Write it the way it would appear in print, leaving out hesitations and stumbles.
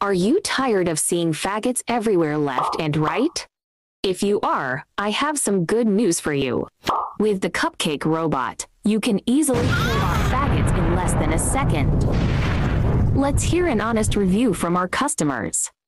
Are you tired of seeing faggots everywhere left and right? If you are, I have some good news for you. With the Cupcake Robot, you can easily pull off faggots in less than a second. Let's hear an honest review from our customers.